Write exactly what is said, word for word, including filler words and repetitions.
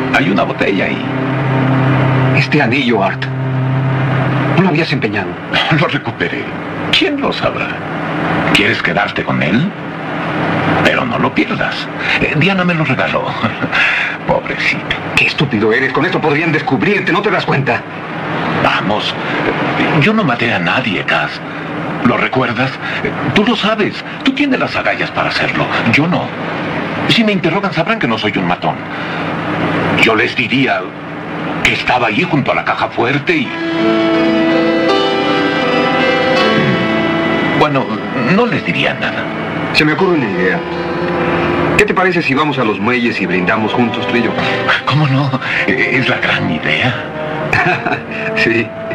Hay una botella ahí. Este anillo, Art. ¿No lo habías empeñado? Lo recuperé. ¿Quién lo sabrá? ¿Quieres quedarte con él? Pero no lo pierdas. Eh, Diana me lo regaló. Pobrecita. Qué estúpido eres. Con esto podrían descubrirte. ¿No te das cuenta? Vamos. Yo no maté a nadie, Cass. ¿Lo recuerdas? Tú lo sabes. Tú tienes las agallas para hacerlo. Yo no. Si me interrogan sabrán que no soy un matón. Yo les diría que estaba allí junto a la caja fuerte y... Bueno, no les diría nada. Se me ocurre una idea. ¿Qué te parece si vamos a los muelles y brindamos juntos tú y yo? ¿Cómo no? Es la gran idea. Sí.